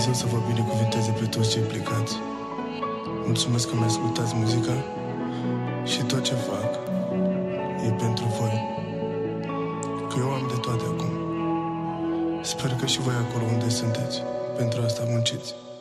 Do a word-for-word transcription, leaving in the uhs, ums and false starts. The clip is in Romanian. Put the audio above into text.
Dumnezeu să vă binecuvinteze pe toți cei implicați. Mulțumesc că mi-ascultați muzica și tot ce fac e pentru voi. Că eu am de toate acum. Sper că și voi acolo unde sunteți, pentru asta munciți.